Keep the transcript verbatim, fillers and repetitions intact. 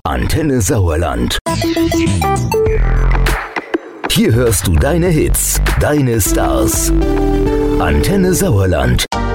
Antenne Sauerland. Hier hörst du deine Hits, deine Stars. Antenne Sauerland.